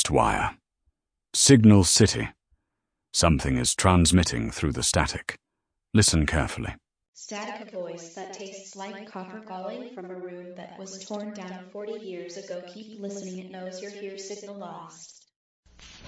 lost wire. Signal City. Something is transmitting through the static. Listen carefully. Static a voice that tastes like copper calling from a room that was torn down 40 years ago. Keep listening, it knows you're here. Signal lost.